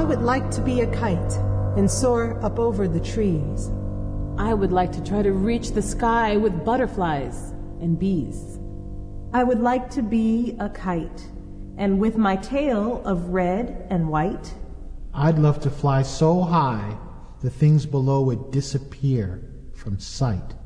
would like to be a kite and soar up over the trees. I would like to try to reach the sky with butterflies and bees. I would like to be a kite, and with my tail of red and white. I'd love to fly so high the things below would disappear from sight.